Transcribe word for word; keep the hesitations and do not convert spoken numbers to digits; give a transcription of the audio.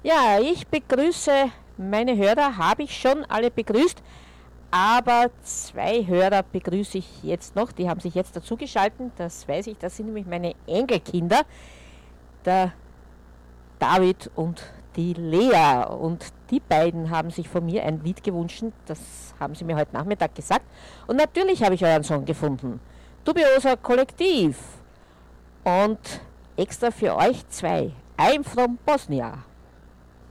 Ja, ich begrüße meine Hörer, habe ich schon alle begrüßt, aber zwei Hörer begrüße ich jetzt noch, die haben sich jetzt dazugeschaltet, das weiß ich, das sind nämlich meine Enkelkinder, der David und die Lea. Und die beiden haben sich von mir ein Lied gewünscht, das haben sie mir heute Nachmittag gesagt. Und natürlich habe ich euren Song gefunden. Dubioser Kollektiv. Und extra für euch zwei. I'm from Bosnia.